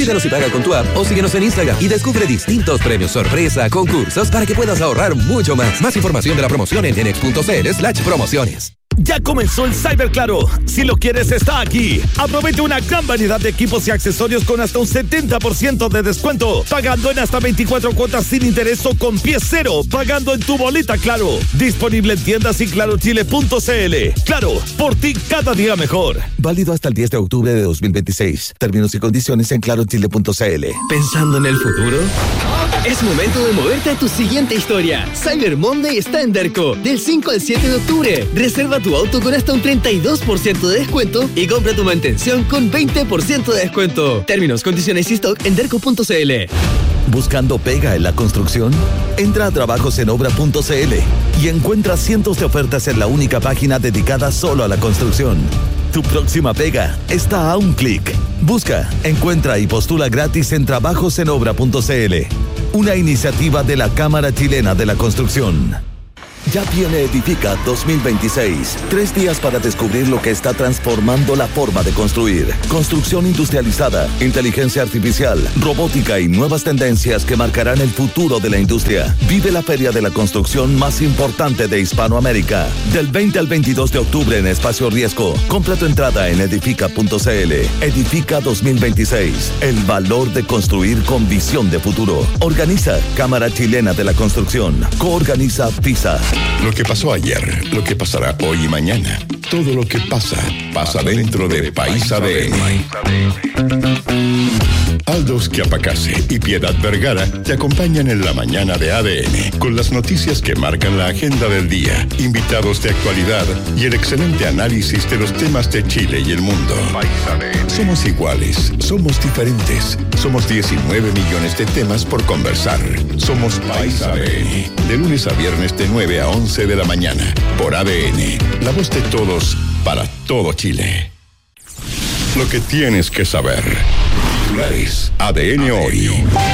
Pídelos y paga con tu app o síguenos en Instagram y descubre distintos premios sorpresa, concursos para que puedas ahorrar mucho más. Más información de la promoción en genex.cl/promociones. Ya comenzó el Cyber Claro. Si lo quieres, está aquí. Aprovecha una gran variedad de equipos y accesorios con hasta un 70% de descuento. Pagando en hasta 24 cuotas sin interés o con pie cero. Pagando en tu boleta Claro. Disponible en tiendas y clarochile.cl. Claro, por ti cada día mejor. Válido hasta el 10 de octubre de 2026. Términos y condiciones en clarochile.cl. ¿Pensando en el futuro? Es momento de moverte a tu siguiente historia. Cyber Monday está en Derco. Del 5 al 7 de octubre. Reserva tu auto con hasta un 32% de descuento y compra tu mantención con 20% de descuento. Términos, condiciones y stock en derco.cl. ¿Buscando pega en la construcción? Entra a trabajosenobra.cl y encuentra cientos de ofertas en la única página dedicada solo a la construcción. Tu próxima pega está a un clic. Busca, encuentra y postula gratis en trabajosenobra.cl. Una iniciativa de la Cámara Chilena de la Construcción. Ya viene Edifica 2026. 3 días para descubrir lo que está transformando la forma de construir. Construcción industrializada, inteligencia artificial, robótica y nuevas tendencias que marcarán el futuro de la industria. Vive la feria de la construcción más importante de Hispanoamérica. Del 20 al 22 de octubre en Espacio Riesgo. Compra tu entrada en edifica.cl. Edifica 2026. El valor de construir con visión de futuro. Organiza Cámara Chilena de la Construcción. Coorganiza FISA. Lo que pasó ayer, lo que pasará hoy y mañana. Todo lo que pasa, pasa dentro de País ADN. Aldos Chiapacase y Piedad Vergara te acompañan en la mañana de ADN con las noticias que marcan la agenda del día, invitados de actualidad y el excelente análisis de los temas de Chile y el mundo. Somos iguales, somos diferentes, somos 19 millones de temas por conversar. Somos País ADN, de lunes a viernes de 9 a 11 de la mañana, por ADN, la voz de todos para todo Chile. Lo que tienes que saber. ADN hoy.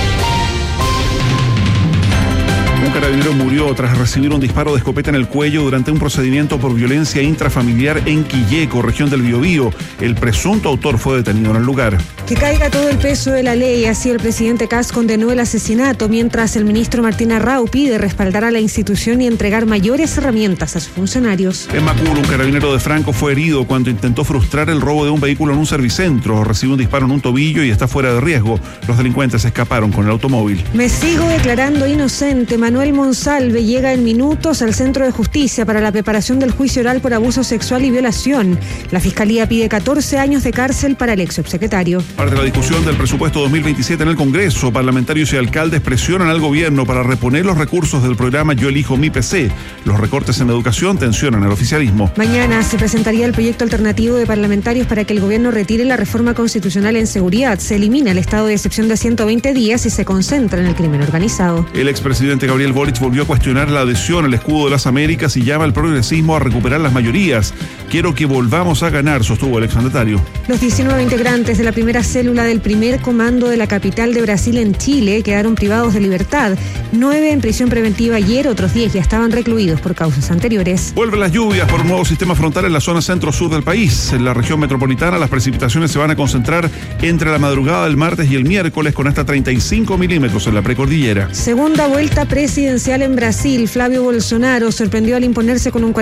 Un carabinero murió tras recibir un disparo de escopeta en el cuello durante un procedimiento por violencia intrafamiliar en Quilleco, región del Biobío. El presunto autor fue detenido en el lugar. Que caiga todo el peso de la ley, así el presidente Kast condenó el asesinato, mientras el ministro Martín Arrau pide respaldar a la institución y entregar mayores herramientas a sus funcionarios. En Macul, un carabinero de Franco fue herido cuando intentó frustrar el robo de un vehículo en un servicentro. Recibió un disparo en un tobillo y está fuera de riesgo. Los delincuentes escaparon con el automóvil. Me sigo declarando inocente. Manuel Monsalve llega en minutos al Centro de Justicia para la preparación del juicio oral por abuso sexual y violación. La Fiscalía pide 14 años de cárcel para el ex subsecretario. Parte de la discusión del presupuesto 2027 en el Congreso, parlamentarios y alcaldes presionan al gobierno para reponer los recursos del programa Yo Elijo Mi PC. Los recortes en educación tensionan al oficialismo. Mañana se presentaría el proyecto alternativo de parlamentarios para que el gobierno retire la reforma constitucional en seguridad. Se elimina el estado de excepción de 120 días y se concentra en el crimen organizado. El expresidente Gabriel Boric volvió a cuestionar la adhesión al escudo de las Américas y llama al progresismo a recuperar las mayorías. Quiero que volvamos a ganar, sostuvo el exmandatario. Los 19 integrantes de la primera célula del primer comando de la capital de Brasil en Chile quedaron privados de libertad. 9 en prisión preventiva ayer, otros 10 ya estaban recluidos por causas anteriores. Vuelven las lluvias por un nuevo sistema frontal en la zona centro-sur del país. En la región metropolitana las precipitaciones se van a concentrar entre la madrugada del martes y el miércoles con hasta 35 milímetros en la precordillera. Segunda vuelta presidencial en Brasil. Flavio Bolsonaro sorprendió al imponerse con un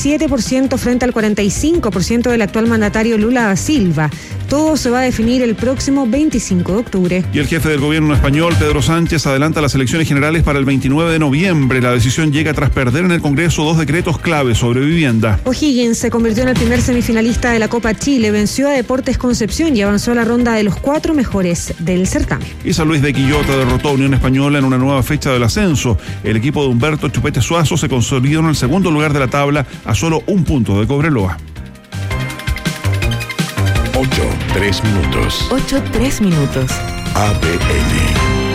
47% frente al 45% del actual mandatario Lula da Silva. Todo se va a definir el próximo 25 de octubre. Y el jefe del gobierno español, Pedro Sánchez, adelanta las elecciones generales para el 29 de noviembre. La decisión llega tras perder en el Congreso 2 decretos clave sobre vivienda. O'Higgins se convirtió en el primer semifinalista de la Copa Chile, venció a Deportes Concepción y avanzó a la ronda de los 4 mejores del certamen. Y San Luis de Quillota derrotó a Unión Española en una nueva fecha del ascenso. El equipo de Humberto Chupete Suazo se consolidó en el segundo lugar de la tabla a solo un punto de Cobreloa. 8:03 minutos. 8:03 minutos. ADN.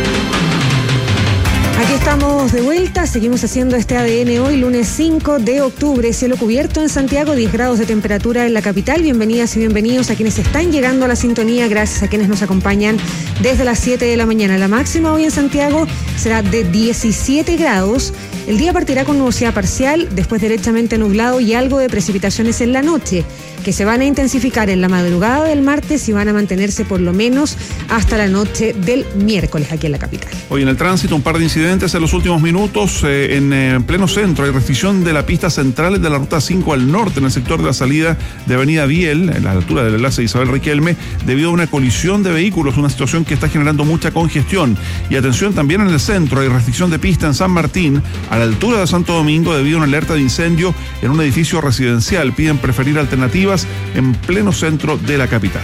Aquí estamos de vuelta, seguimos haciendo este ADN hoy, lunes 5 de octubre, cielo cubierto en Santiago, 10 grados de temperatura en la capital. Bienvenidas y bienvenidos a quienes están llegando a la sintonía, gracias a quienes nos acompañan desde las 7 de la mañana. La máxima hoy en Santiago será de 17 grados El día partirá con nubosidad parcial, después derechamente nublado y algo de precipitaciones en la noche, que se van a intensificar en la madrugada del martes y van a mantenerse por lo menos hasta la noche del miércoles aquí en la capital. Hoy en el tránsito un par de incidentes en los últimos minutos en pleno centro. Hay restricción de la pista central de la ruta 5 al norte en el sector de la salida de Avenida Biel, en la altura del enlace de Isabel Riquelme, debido a una colisión de vehículos, una situación que está generando mucha congestión. Y atención, también en el centro hay restricción de pista en San Martín, a la altura de Santo Domingo, debido a una alerta de incendio en un edificio residencial. Piden preferir alternativas en pleno centro de la capital.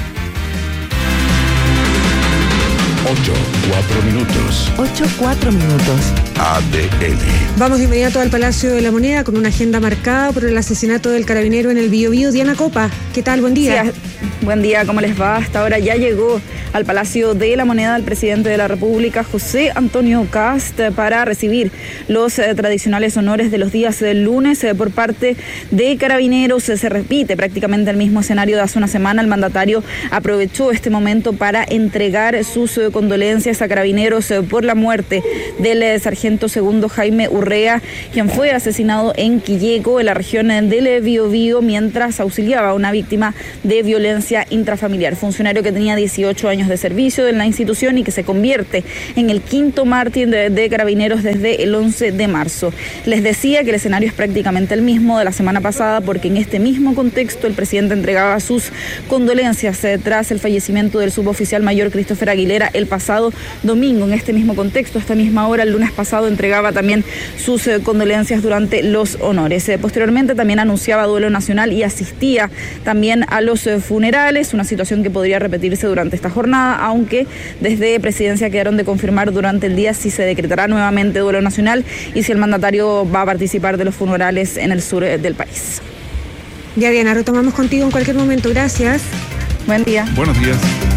8:04 minutos. ADN. Vamos de inmediato al Palacio de la Moneda con una agenda marcada por el asesinato del carabinero en el Biobío. Diana Copa, ¿qué tal? Buen día. Sí, buen día, ¿cómo les va? Hasta ahora ya llegó al Palacio de la Moneda el presidente de la República, José Antonio Kast, para recibir los tradicionales honores de los días del lunes por parte de Carabineros. Se repite prácticamente el mismo escenario de hace una semana. El mandatario aprovechó este momento para entregar sus condolencias a Carabineros por la muerte del sargento segundo Jaime Urrea, quien fue asesinado en Quilleco, en la región del Biobío, mientras auxiliaba a una víctima de violencia intrafamiliar. Funcionario que tenía 18 años de servicio en la institución y que se convierte en el quinto mártir de Carabineros desde el 11 de marzo. Les decía que el escenario es prácticamente el mismo de la semana pasada, porque en este mismo contexto el presidente entregaba sus condolencias tras el fallecimiento del suboficial mayor Christopher Aguilera el pasado domingo. En este mismo contexto, a esta misma hora, el lunes pasado, entregaba también sus condolencias durante los honores. Posteriormente también anunciaba duelo nacional y asistía también a los funerales, una situación que podría repetirse durante esta jornada, aunque desde Presidencia quedaron de confirmar durante el día si se decretará nuevamente duelo nacional y si el mandatario va a participar de los funerales en el sur del país. Ya, Diana, retomamos contigo en cualquier momento. Gracias. Buen día. Buenos días.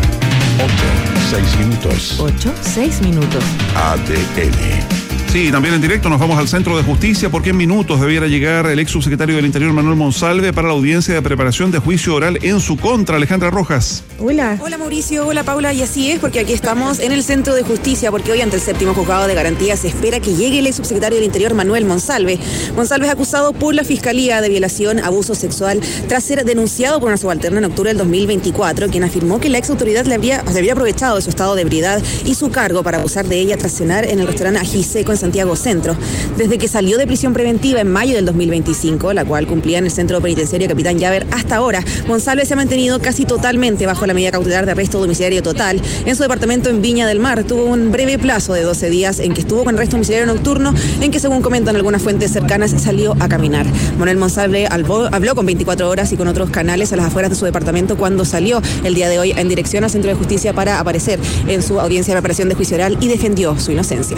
8:06 minutos. ADN. Sí, también en directo nos vamos al Centro de Justicia porque en minutos debiera llegar el ex subsecretario del Interior Manuel Monsalve para la audiencia de preparación de juicio oral en su contra. Alejandra Rojas. Hola. Hola Mauricio, hola Paula, y así es porque aquí estamos en el Centro de Justicia porque hoy ante el séptimo juzgado de garantía se espera que llegue el ex subsecretario del Interior Manuel Monsalve. Monsalve es acusado por la Fiscalía de violación, abuso sexual tras ser denunciado por una subalterna en octubre del 2024, quien afirmó que la ex autoridad le había aprovechado de su estado de ebriedad y su cargo para abusar de ella tras cenar en el restaurante Ajiseco en Santiago Centro. Desde que salió de prisión preventiva en mayo del 2025, la cual cumplía en el Centro Penitenciario Capitán Llaver, hasta ahora, Monsalve se ha mantenido casi totalmente bajo la medida cautelar de arresto domiciliario total en su departamento en Viña del Mar. Tuvo un breve plazo de 12 días en que estuvo con arresto domiciliario nocturno, en que según comentan algunas fuentes cercanas salió a caminar. Manuel Monsalve habló con 24 horas y con otros canales a las afueras de su departamento cuando salió el día de hoy en dirección al Centro de Justicia para aparecer en su audiencia de preparación de juicio oral y defendió su inocencia.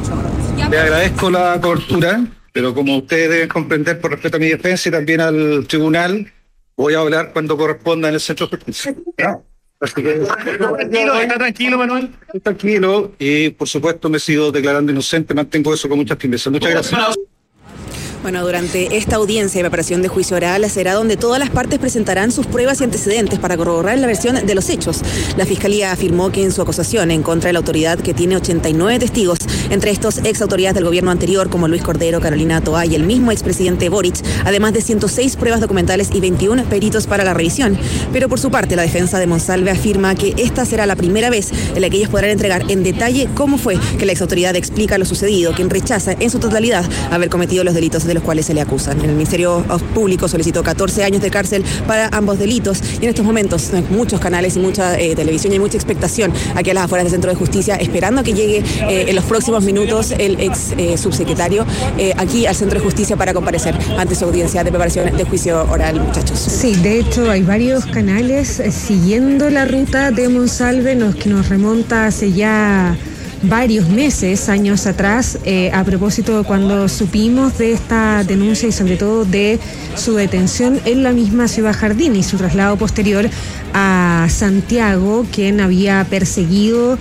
Le agradezco la cobertura, pero como ustedes deben comprender, por respeto a mi defensa y también al tribunal, voy a hablar cuando corresponda en el Centro de Justicia. Así que, está tranquilo, Manuel. Estoy tranquilo y, por supuesto, me sigo declarando inocente. Mantengo eso con mucha firmeza. Muchas gracias. Bueno, durante esta audiencia de preparación de juicio oral será donde todas las partes presentarán sus pruebas y antecedentes para corroborar la versión de los hechos. La Fiscalía afirmó que en su acusación en contra de la autoridad, que tiene 89 testigos, entre estos ex autoridades del gobierno anterior como Luis Cordero, Carolina Toá y el mismo expresidente Boric, además de 106 pruebas documentales y 21 peritos para la revisión. Pero por su parte, la defensa de Monsalve afirma que esta será la primera vez en la que ellos podrán entregar en detalle cómo fue que la ex autoridad explica lo sucedido, quien rechaza en su totalidad haber cometido los delitos de los cuales se le acusan. El Ministerio Público solicitó 14 años de cárcel para ambos delitos y en estos momentos muchos canales y mucha televisión y mucha expectación aquí a las afueras del Centro de Justicia, esperando que llegue en los próximos minutos el ex subsecretario aquí al Centro de Justicia para comparecer ante su audiencia de preparación de juicio oral, muchachos. Sí, de hecho hay varios canales siguiendo la ruta de Monsalve, que nos remonta hace ya varios meses, años atrás, a propósito de cuando supimos de esta denuncia y sobre todo de su detención en la misma Ciudad Jardín y su traslado posterior a a Santiago, quien había perseguido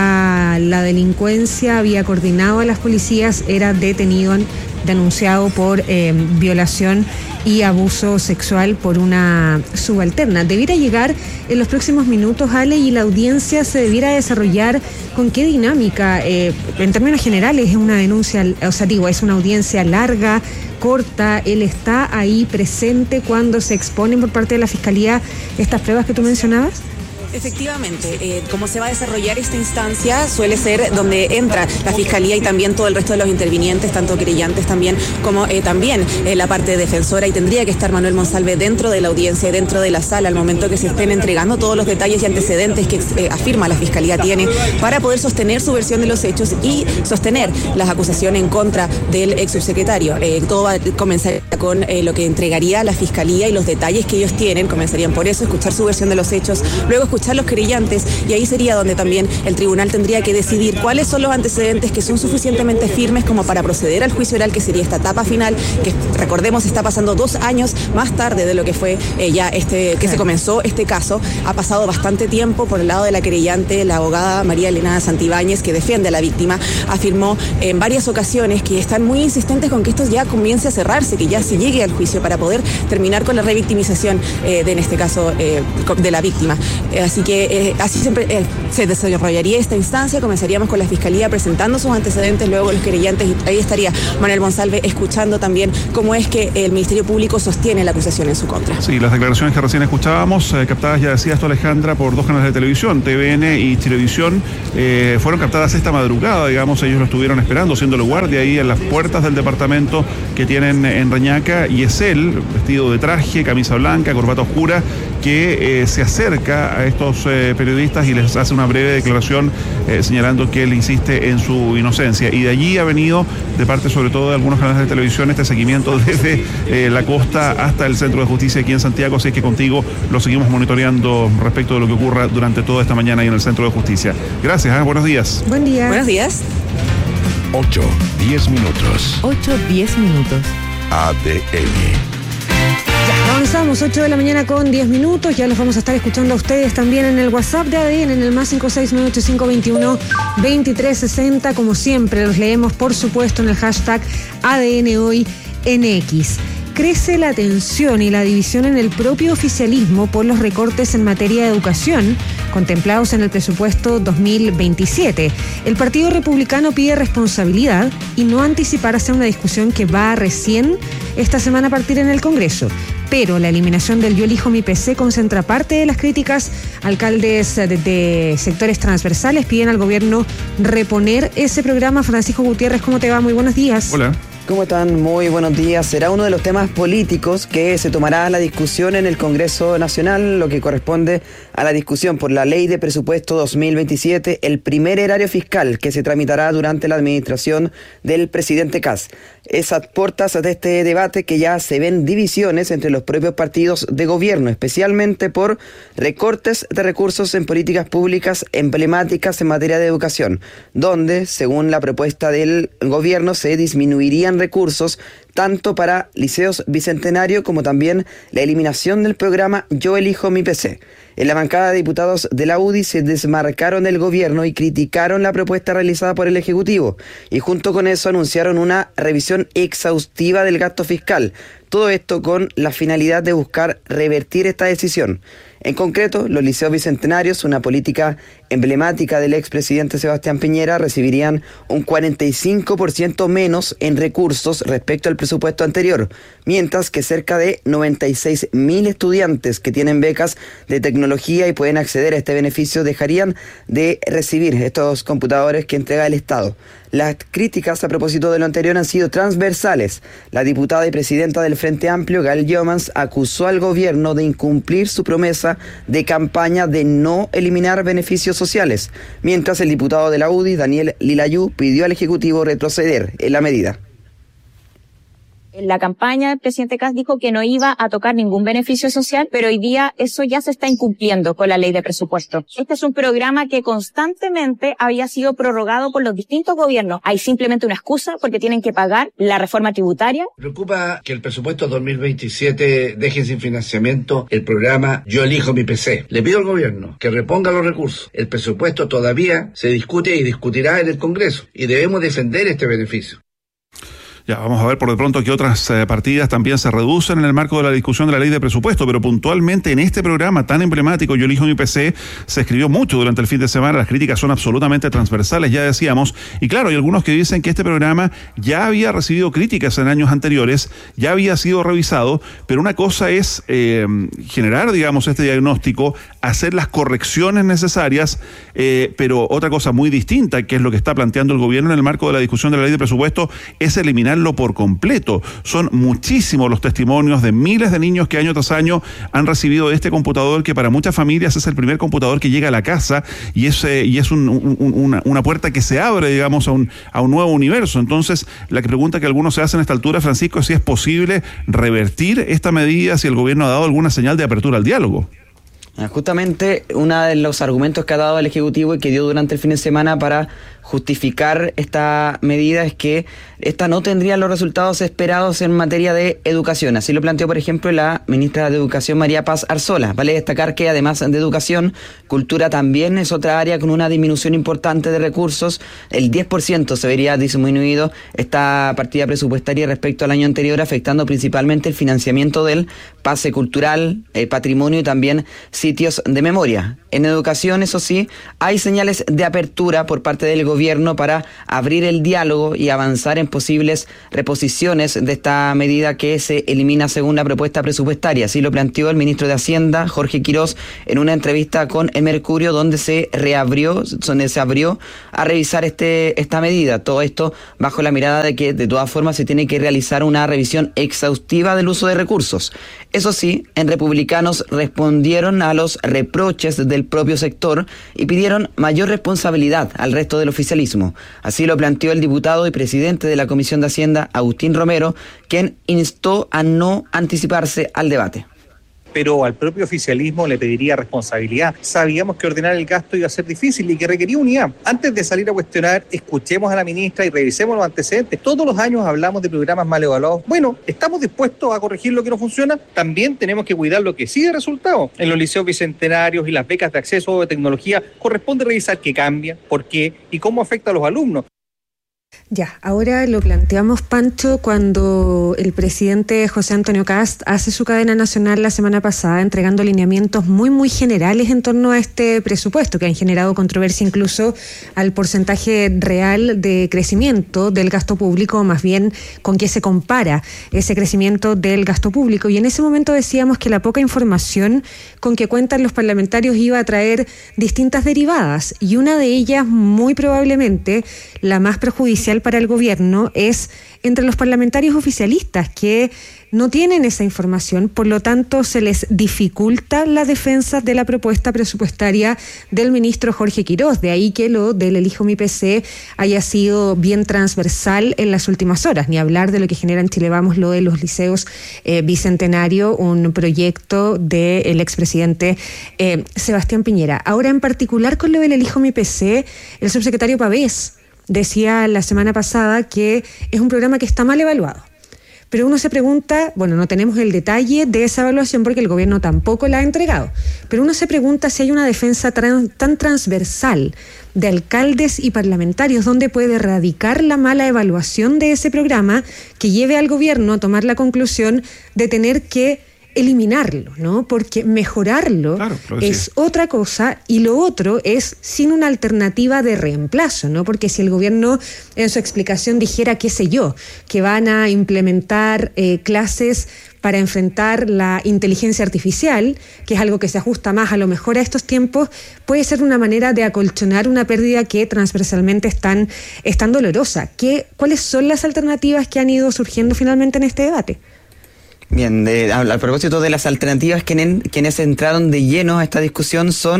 a la delincuencia, había coordinado a las policías, era detenido, denunciado por violación y abuso sexual por una subalterna. Debiera llegar en los próximos minutos, Ale, y la audiencia se debiera desarrollar con qué dinámica. En términos generales es una denuncia, es una audiencia larga, corta. Él está ahí presente cuando se exponen por parte de la Fiscalía estas pruebas que tú mencionabas. Efectivamente, cómo se va a desarrollar esta instancia suele ser donde entra la Fiscalía y también todo el resto de los intervinientes, tanto querellantes también como también la parte defensora, y tendría que estar Manuel Monsalve dentro de la audiencia, dentro de la sala, al momento que se estén entregando todos los detalles y antecedentes que afirma la Fiscalía tiene para poder sostener su versión de los hechos y sostener las acusaciones en contra del ex subsecretario. Todo va a comenzar con lo que entregaría la Fiscalía y los detalles que ellos tienen. Comenzarían por eso, escuchar su versión de los hechos, luego escuchar los querellantes, y ahí sería donde también el tribunal tendría que decidir cuáles son los antecedentes que son suficientemente firmes como para proceder al juicio oral, que sería esta etapa final, que recordemos está pasando 2 años más tarde de lo que fue se comenzó este caso. Ha pasado bastante tiempo. Por el lado de la querellante, la abogada María Elena Santibáñez, que defiende a la víctima, afirmó en varias ocasiones que están muy insistentes con que esto ya comience a cerrarse, que ya se llegue al juicio para poder terminar con la revictimización en este caso de la víctima. Así que así siempre se desarrollaría esta instancia. Comenzaríamos con la Fiscalía presentando sus antecedentes, luego los querellantes, y ahí estaría Manuel Monsalve escuchando también cómo es que el Ministerio Público sostiene la acusación en su contra. Sí, las declaraciones que recién escuchábamos, captadas, ya decía esto Alejandra, por 2 canales de televisión, TVN y Chilevisión, fueron captadas esta madrugada, digamos. Ellos lo estuvieron esperando, haciéndole guardia ahí en las puertas del departamento que tienen en Reñaca, y es él, vestido de traje, camisa blanca, corbata oscura, que se acerca a estos periodistas y les hace una breve declaración señalando que él insiste en su inocencia, y de allí ha venido, de parte sobre todo de algunos canales de televisión, este seguimiento desde la costa hasta el Centro de Justicia aquí en Santiago. Así es que contigo lo seguimos monitoreando respecto de lo que ocurra durante toda esta mañana ahí en el Centro de Justicia. Gracias, buenos días. Buen día. Buenos días. 8:10 minutos. 8:10 minutos. ADN. Avanzamos, 8 de la mañana con 10 minutos. Ya los vamos a estar escuchando a ustedes también en el WhatsApp de ADN, en el más 569-8521-2360. Como siempre, los leemos, por supuesto, en el hashtag ADN Hoy en X. Crece la tensión y la división en el propio oficialismo por los recortes en materia de educación contemplados en el presupuesto 2027. El Partido Republicano pide responsabilidad y no anticipar hacia una discusión que va recién esta semana a partir en el Congreso. Pero la eliminación del Yo Elijo Mi PC concentra parte de las críticas. Alcaldes de sectores transversales piden al gobierno reponer ese programa. Francisco Gutiérrez, ¿cómo te va? Muy buenos días. Hola. ¿Cómo están? Muy buenos días. Será uno de los temas políticos que se tomará la discusión en el Congreso Nacional, lo que corresponde a la discusión por la Ley de Presupuesto 2027, el primer erario fiscal que se tramitará durante la administración del presidente Kast. Es a puertas de este debate que ya se ven divisiones entre los propios partidos de gobierno, especialmente por recortes de recursos en políticas públicas emblemáticas en materia de educación, donde, según la propuesta del gobierno, se disminuirían recursos tanto para liceos bicentenario como también la eliminación del programa Yo Elijo Mi PC. En la bancada de diputados de la UDI se desmarcaron del gobierno y criticaron la propuesta realizada por el Ejecutivo, y junto con eso anunciaron una revisión exhaustiva del gasto fiscal. Todo esto con la finalidad de buscar revertir esta decisión. En concreto, los liceos bicentenarios, una política emblemática del expresidente Sebastián Piñera, recibirían un 45% menos en recursos respecto al presupuesto anterior, mientras que cerca de 96.000 estudiantes que tienen becas de tecnología y pueden acceder a este beneficio dejarían de recibir estos computadores que entrega el Estado. Las críticas a propósito de lo anterior han sido transversales. La diputada y presidenta del Frente Amplio, Gael Jomans, acusó al gobierno de incumplir su promesa de campaña de no eliminar beneficios sociales, mientras el diputado de la UDI, Daniel Lilayú, pidió al Ejecutivo retroceder en la medida. En la campaña el presidente Kast dijo que no iba a tocar ningún beneficio social, pero hoy día eso ya se está incumpliendo con la ley de presupuesto. Este es un programa que constantemente había sido prorrogado por los distintos gobiernos. Hay simplemente una excusa porque tienen que pagar la reforma tributaria. Preocupa que el presupuesto 2027 deje sin financiamiento el programa Yo Elijo Mi PC. Le pido al gobierno que reponga los recursos. El presupuesto todavía se discute y discutirá en el Congreso y debemos defender este beneficio. Ya, vamos a ver por de pronto que otras partidas también se reducen en el marco de la discusión de la ley de presupuesto, pero puntualmente en este programa tan emblemático, Yo Elijo Mi PC, se escribió mucho durante el fin de semana, las críticas son absolutamente transversales, ya decíamos, y claro, hay algunos que dicen que este programa ya había recibido críticas en años anteriores, ya había sido revisado, pero una cosa es generar, digamos, este diagnóstico, hacer las correcciones necesarias, pero otra cosa muy distinta, que es lo que está planteando el gobierno en el marco de la discusión de la ley de presupuesto, es eliminar por completo. Son muchísimos los testimonios de miles de niños que año tras año han recibido este computador, que para muchas familias es el primer computador que llega a la casa y es una puerta que se abre, digamos, a un nuevo universo. Entonces, la pregunta que algunos se hacen a esta altura, Francisco, es si es posible revertir esta medida, si el gobierno ha dado alguna señal de apertura al diálogo. Justamente uno de los argumentos que ha dado el Ejecutivo y que dio durante el fin de semana para justificar esta medida es que esta no tendría los resultados esperados en materia de educación. Así lo planteó, por ejemplo, la ministra de Educación, María Paz Arzola. Vale destacar que además de educación, cultura también es otra área con una disminución importante de recursos. El 10% se vería disminuido esta partida presupuestaria respecto al año anterior, afectando principalmente el financiamiento del pase cultural, patrimonio y también sitios de memoria. En educación, eso sí, hay señales de apertura por parte del gobierno para abrir el diálogo y avanzar en posibles reposiciones de esta medida que se elimina según la propuesta presupuestaria. Así lo planteó el ministro de Hacienda, Jorge Quirós, en una entrevista con El Mercurio, donde se abrió a revisar esta medida. Todo esto bajo la mirada de que de todas formas se tiene que realizar una revisión exhaustiva del uso de recursos. Eso sí, en Republicanos respondieron a los reproches del propio sector y pidieron mayor responsabilidad al resto del oficialismo. Así lo planteó el diputado y presidente de la Comisión de Hacienda, Agustín Romero, quien instó a no anticiparse al debate. Pero al propio oficialismo le pediría responsabilidad. Sabíamos que ordenar el gasto iba a ser difícil y que requería unidad. Antes de salir a cuestionar, escuchemos a la ministra y revisemos los antecedentes. Todos los años hablamos de programas mal evaluados. Bueno, ¿estamos dispuestos a corregir lo que no funciona? También tenemos que cuidar lo que sí da resultado. En los liceos bicentenarios y las becas de acceso a tecnología corresponde revisar qué cambia, por qué y cómo afecta a los alumnos. Ya, ahora lo planteamos, Pancho, cuando el presidente José Antonio Kast hace su cadena nacional la semana pasada, entregando lineamientos muy generales en torno a este presupuesto, que han generado controversia incluso al porcentaje real de crecimiento del gasto público, o más bien con qué se compara ese crecimiento del gasto público. Y en ese momento decíamos que la poca información con que cuentan los parlamentarios iba a traer distintas derivadas, y una de ellas, muy probablemente la más perjudicial para el gobierno, es entre los parlamentarios oficialistas que no tienen esa información, por lo tanto se les dificulta la defensa de la propuesta presupuestaria del ministro Jorge Quirós. De ahí que lo del Elijo Mi PC haya sido bien transversal en las últimas horas, ni hablar de lo que genera en Chile Vamos, lo de los liceos bicentenario, un proyecto del expresidente Sebastián Piñera. Ahora, en particular con lo del Elijo Mi PC, el subsecretario Pavés decía la semana pasada que es un programa que está mal evaluado. Pero uno se pregunta, bueno, no tenemos el detalle de esa evaluación porque el gobierno tampoco la ha entregado, pero uno se pregunta si hay una defensa tan transversal de alcaldes y parlamentarios donde puede radicar la mala evaluación de ese programa que lleve al gobierno a tomar la conclusión de tener que eliminarlo, ¿no? Porque mejorarlo, claro, es otra cosa, y lo otro es sin una alternativa de reemplazo, ¿no? Porque si el gobierno en su explicación dijera, qué sé yo, que van a implementar clases para enfrentar la inteligencia artificial, que es algo que se ajusta más a lo mejor a estos tiempos, puede ser una manera de acolchonar una pérdida que transversalmente es tan dolorosa. ¿Cuáles son las alternativas que han ido surgiendo finalmente en este debate? Bien, a propósito de las alternativas, quienes entraron de lleno a esta discusión son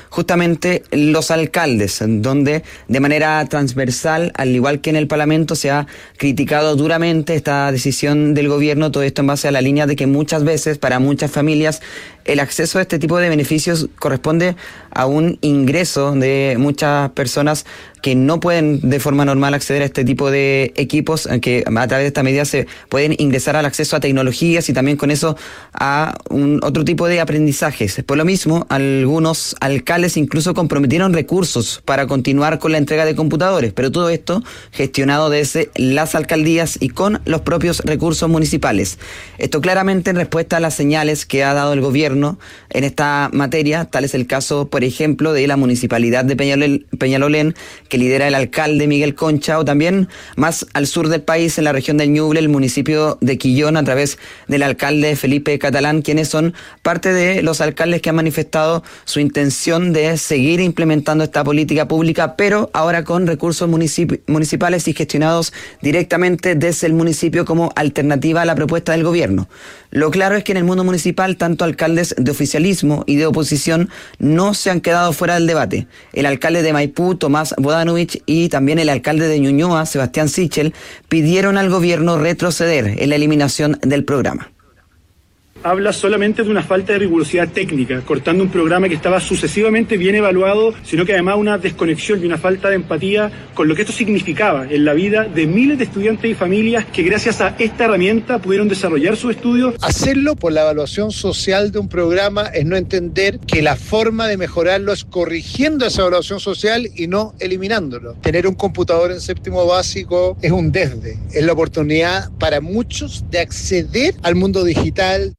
justamente los alcaldes, donde de manera transversal, al igual que en el Parlamento, se ha criticado duramente esta decisión del gobierno, todo esto en base a la línea de que muchas veces, para muchas familias, el acceso a este tipo de beneficios corresponde a un ingreso de muchas personas que no pueden de forma normal acceder a este tipo de equipos, que a través de esta medida se pueden ingresar al acceso a tecnologías y también con eso a otro tipo de aprendizajes. Por lo mismo, algunos alcaldes incluso comprometieron recursos para continuar con la entrega de computadores, pero todo esto gestionado desde las alcaldías y con los propios recursos municipales. Esto claramente en respuesta a las señales que ha dado el gobierno en esta materia. Tal es el caso, por ejemplo, de la municipalidad de Peñalolén, que lidera el alcalde Miguel Concha, o también más al sur del país, en la región del Ñuble, el municipio de Quillón, a través del alcalde Felipe Catalán, quienes son parte de los alcaldes que han manifestado su intención de seguir implementando esta política pública, pero ahora con recursos municipales y gestionados directamente desde el municipio como alternativa a la propuesta del gobierno. Lo claro es que en el mundo municipal, tanto alcaldes de oficialismo y de oposición no se han quedado fuera del debate. El alcalde de Maipú, Tomás Bodanovich, y también el alcalde de Ñuñoa, Sebastián Sichel, pidieron al gobierno retroceder en la eliminación del programa. Habla solamente de una falta de rigurosidad técnica, cortando un programa que estaba sucesivamente bien evaluado, sino que además una desconexión y una falta de empatía con lo que esto significaba en la vida de miles de estudiantes y familias que gracias a esta herramienta pudieron desarrollar sus estudios. Hacerlo por la evaluación social de un programa es no entender que la forma de mejorarlo es corrigiendo esa evaluación social y no eliminándolo. Tener un computador en séptimo básico es un desde, es la oportunidad para muchos de acceder al mundo digital.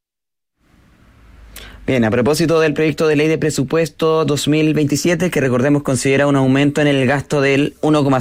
Bien, a propósito del proyecto de ley de presupuesto 2027, que recordemos considera un aumento en el gasto del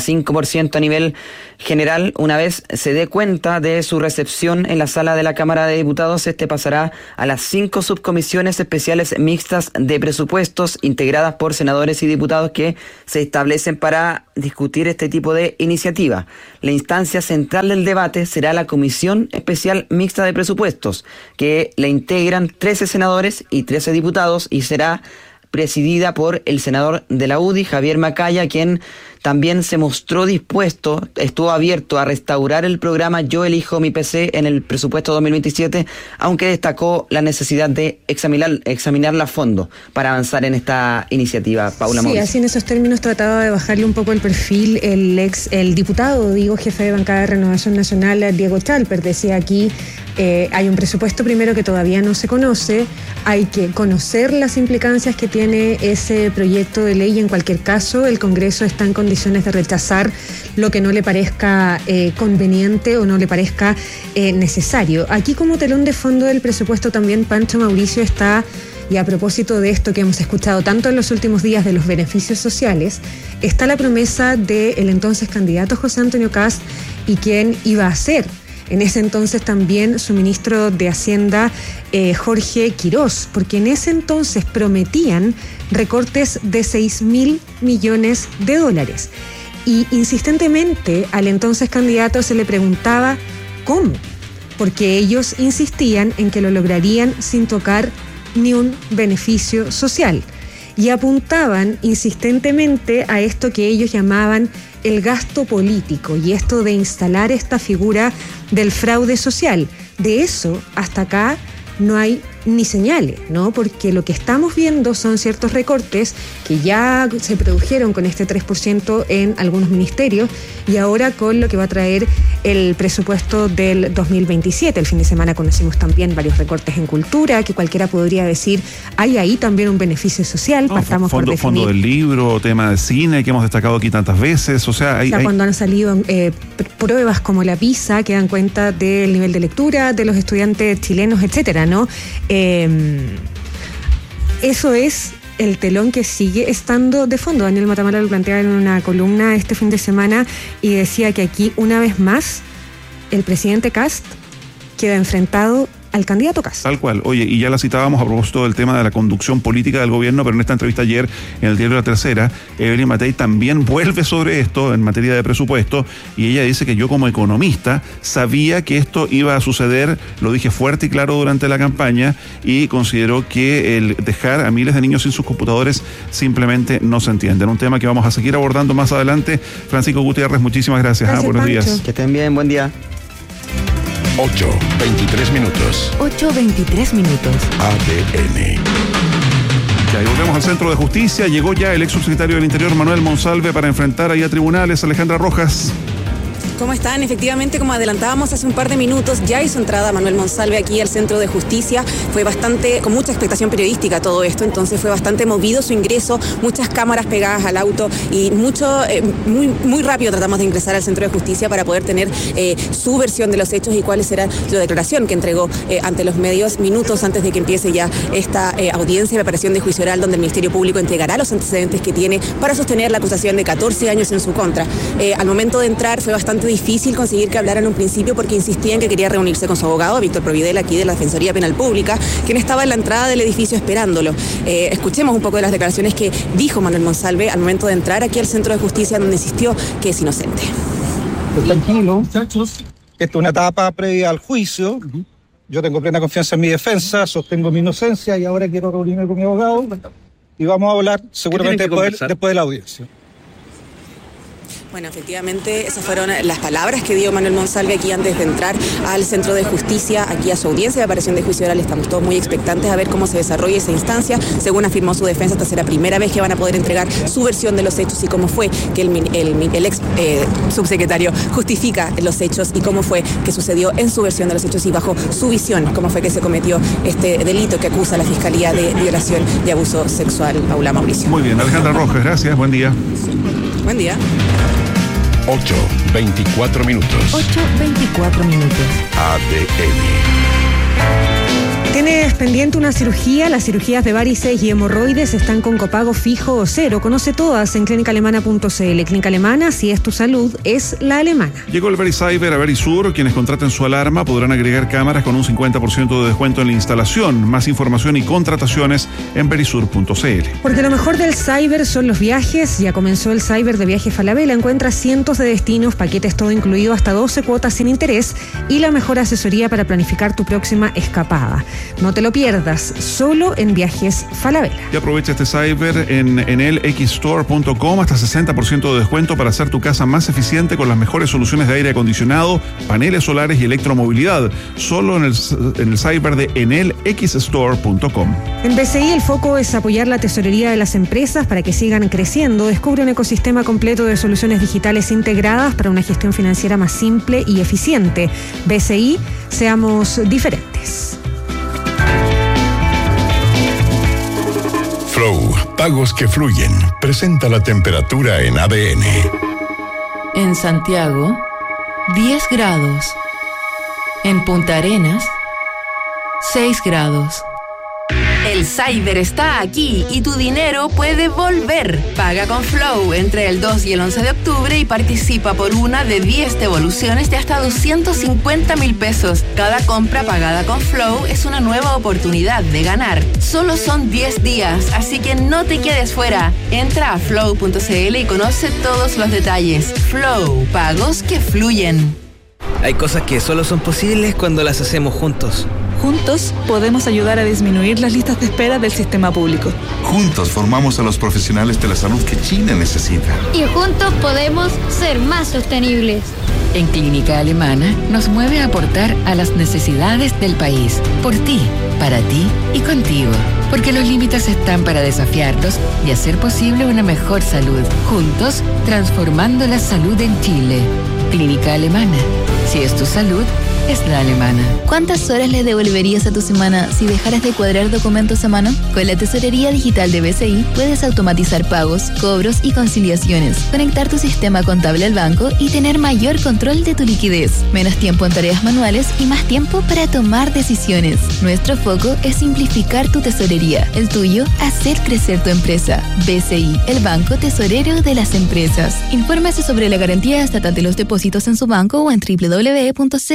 1,5% a nivel general, una vez se dé cuenta de su recepción en la sala de la Cámara de Diputados, este pasará a las 5 subcomisiones especiales mixtas de presupuestos integradas por senadores y diputados que se establecen para discutir este tipo de iniciativa. La instancia central del debate será la Comisión Especial Mixta de Presupuestos, que la integran 13 senadores y 13 diputados y será presidida por el senador de la UDI, Javier Macaya, quien también se mostró dispuesto, estuvo abierto a restaurar el programa Yo Elijo Mi PC en el presupuesto 2027, aunque destacó la necesidad de examinarla a fondo para avanzar en esta iniciativa. Paula Mauricio. Sí, así en esos términos trataba de bajarle un poco el perfil el diputado, jefe de bancada de Renovación Nacional, Diego Chalper, decía aquí, hay un presupuesto primero que todavía no se conoce, hay que conocer las implicancias que tiene ese proyecto de ley y en cualquier caso el Congreso está en condiciones de rechazar lo que no le parezca conveniente o no le parezca necesario. Aquí como telón de fondo del presupuesto también, Pancho Mauricio, está, y a propósito de esto que hemos escuchado tanto en los últimos días de los beneficios sociales, está la promesa del entonces candidato José Antonio Kast y quien iba a ser en ese entonces también su ministro de Hacienda, Jorge Quirós, porque en ese entonces prometían recortes de 6.000 millones de dólares. Y insistentemente al entonces candidato se le preguntaba cómo, porque ellos insistían en que lo lograrían sin tocar ni un beneficio social. Y apuntaban insistentemente a esto que ellos llamaban el gasto político y esto de instalar esta figura del fraude social. De eso hasta acá no hay ni señales, ¿no? Porque lo que estamos viendo son ciertos recortes que ya se produjeron con este 3% en algunos ministerios y ahora con lo que va a traer el presupuesto del 2027. El fin de semana conocimos también varios recortes en cultura, que cualquiera podría decir, hay ahí también un beneficio social, partamos por definir. Fondo del libro, tema de cine, que hemos destacado aquí tantas veces, cuando han salido pruebas como la PISA, que dan cuenta del nivel de lectura de los estudiantes chilenos, etcétera, ¿no? Eso es el telón que sigue estando de fondo. Daniel Matamala lo planteaba en una columna este fin de semana y decía que aquí, una vez más, el presidente Kast queda enfrentado al candidato Kast. Tal cual. Oye, y ya la citábamos a propósito del tema de la conducción política del gobierno, pero en esta entrevista ayer en el diario La Tercera, Evelyn Matei también vuelve sobre esto en materia de presupuesto, y ella dice que yo como economista sabía que esto iba a suceder, lo dije fuerte y claro durante la campaña, y consideró que el dejar a miles de niños sin sus computadores simplemente no se entiende. En un tema que vamos a seguir abordando más adelante. Francisco Gutiérrez, muchísimas gracias. Buenos Pancho. días. Que estén bien, buen día. 8:23 minutos. 8:23 minutos. ADN. Ya, y volvemos al Centro de Justicia. Llegó ya el ex subsecretario del Interior, Manuel Monsalve, para enfrentar ahí a tribunales. Alejandra Rojas. ¿Cómo están? Efectivamente, como adelantábamos hace un par de minutos, ya hizo entrada Manuel Monsalve aquí al Centro de Justicia. Fue con mucha expectación periodística todo esto, entonces fue bastante movido su ingreso, muchas cámaras pegadas al auto y muy rápido tratamos de ingresar al Centro de Justicia para poder tener su versión de los hechos y cuál será la declaración que entregó ante los medios minutos antes de que empiece ya esta audiencia de preparación de juicio oral, donde el Ministerio Público entregará los antecedentes que tiene para sostener la acusación de 14 años en su contra. Al momento de entrar fue bastante difícil conseguir que hablara en un principio porque insistía en que quería reunirse con su abogado, Víctor Providel, aquí de la Defensoría Penal Pública, quien estaba en la entrada del edificio esperándolo. Escuchemos un poco de las declaraciones que dijo Manuel Monsalve al momento de entrar aquí al Centro de Justicia, donde insistió que es inocente. Tranquilo, muchachos. Esta es una etapa previa al juicio. Yo tengo plena confianza en mi defensa, sostengo mi inocencia y ahora quiero reunirme con mi abogado y vamos a hablar seguramente después de la audiencia. Bueno, efectivamente, esas fueron las palabras que dio Manuel Monsalve aquí antes de entrar al Centro de Justicia, aquí a su audiencia de aparición de juicio oral. Estamos todos muy expectantes a ver cómo se desarrolla esa instancia. Según afirmó su defensa, esta será la primera vez que van a poder entregar su versión de los hechos y cómo fue que el ex subsecretario justifica los hechos y cómo fue que sucedió en su versión de los hechos y bajo su visión, cómo fue que se cometió este delito que acusa la Fiscalía de violación y abuso sexual. Paula Mauricio. Muy bien, Alejandra Rojas, gracias, buen día. Buen día. 8:24 minutos. 8:24 minutos. ADN. ¿Tienes pendiente una cirugía? Las cirugías de varices y hemorroides están con copago fijo o cero. Conoce todas en clínicaalemana.cl. Clínica Alemana, si es tu salud, es la alemana. Llegó el VeriCyber a Verisur. Quienes contraten su alarma podrán agregar cámaras con un 50% de descuento en la instalación. Más información y contrataciones en verisur.cl. Porque lo mejor del cyber son los viajes. Ya comenzó el cyber de Viajes Falabella. Encuentra cientos de destinos, paquetes todo incluido, hasta 12 cuotas sin interés y la mejor asesoría para planificar tu próxima escapada. No te lo pierdas, solo en Viajes Falabella. Y aprovecha este cyber en enelxstore.com, hasta 60% de descuento para hacer tu casa más eficiente con las mejores soluciones de aire acondicionado, paneles solares y electromovilidad. Solo en el cyber de enelxstore.com. En BCI el foco es apoyar la tesorería de las empresas para que sigan creciendo. Descubre un ecosistema completo de soluciones digitales integradas para una gestión financiera más simple y eficiente. BCI, seamos diferentes. Flow, pagos que fluyen. Presenta la temperatura en ADN. En Santiago, 10 grados. En Punta Arenas, 6 grados. El Cyber está aquí y tu dinero puede volver. Paga con Flow entre el 2 y el 11 de octubre y participa por una de 10 devoluciones de hasta 250,000 pesos. Cada compra pagada con Flow es una nueva oportunidad de ganar. Solo son 10 días, así que no te quedes fuera. Entra a flow.cl y conoce todos los detalles. Flow, pagos que fluyen. Hay cosas que solo son posibles cuando las hacemos juntos. Juntos podemos ayudar a disminuir las listas de espera del sistema público. Juntos formamos a los profesionales de la salud que China necesita. Y juntos podemos ser más sostenibles. En Clínica Alemana nos mueve a aportar a las necesidades del país. Por ti, para ti y contigo. Porque los límites están para desafiarlos y hacer posible una mejor salud. Juntos, transformando la salud en Chile. Clínica Alemana. Si es tu salud, es la alemana. ¿Cuántas horas le devolverías a tu semana si dejaras de cuadrar documentos a mano? Con la tesorería digital de BCI puedes automatizar pagos, cobros y conciliaciones, conectar tu sistema contable al banco y tener mayor control de tu liquidez, menos tiempo en tareas manuales y más tiempo para tomar decisiones. Nuestro foco es simplificar tu tesorería, el tuyo, hacer crecer tu empresa. BCI, el banco tesorero de las empresas. Infórmese sobre la garantía estatal de los depósitos en su banco o en www.cmf.cl.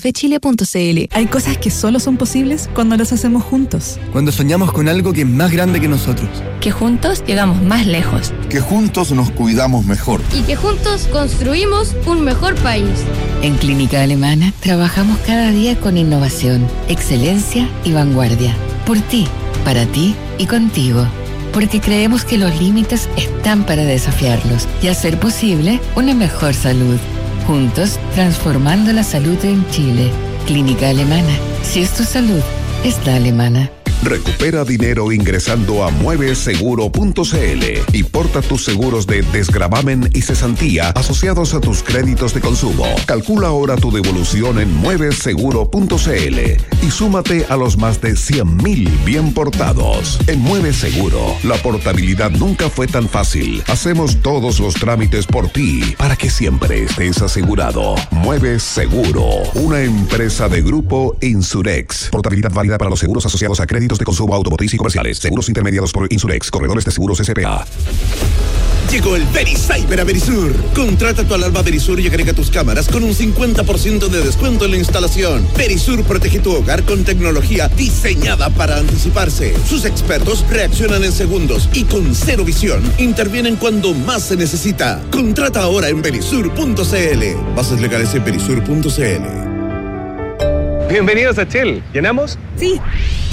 afchile.cl. Hay cosas que solo son posibles cuando las hacemos juntos. Cuando soñamos con algo que es más grande que nosotros. Que juntos llegamos más lejos. Que juntos nos cuidamos mejor. Y que juntos construimos un mejor país. En Clínica Alemana trabajamos cada día con innovación, excelencia y vanguardia. Por ti, para ti y contigo. Porque creemos que los límites están para desafiarlos y hacer posible una mejor salud. Juntos, transformando la salud en Chile. Clínica Alemana. Si es tu salud, es la alemana. Recupera dinero ingresando a mueveseguro.cl y porta tus seguros de desgravamen y cesantía asociados a tus créditos de consumo. Calcula ahora tu devolución en mueveseguro.cl y súmate a los más de 100.000 bien portados. En Mueve Seguro, la portabilidad nunca fue tan fácil. Hacemos todos los trámites por ti para que siempre estés asegurado. Mueve Seguro, una empresa de Grupo Insurex. Portabilidad válida para los seguros asociados a créditos de consumo automotriz y comerciales. Seguros intermediados por Insurex. Corredores de seguros S.p.A. Llegó el VeriCyber a Verisur. Contrata tu alarma Verisur y agrega tus cámaras con un 50% de descuento en la instalación. Verisur protege tu hogar con tecnología diseñada para anticiparse. Sus expertos reaccionan en segundos y con cero visión intervienen cuando más se necesita. Contrata ahora en verisur.cl. Bases legales en verisur.cl. Bienvenidos a Shell. ¿Llenamos? Sí.